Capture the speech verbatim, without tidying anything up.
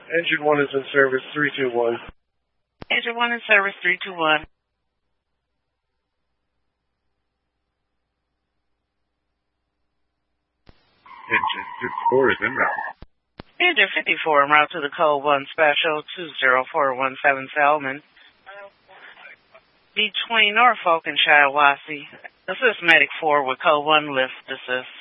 Engine one is in service, three two one. Engine one in service, three two one. Engine fifty-four is en route. Engine fifty-four en route to the Code one Special two zero four one seven Selman. Between Norfolk and Shiawassee. Assist Medic four with Code one lift assist.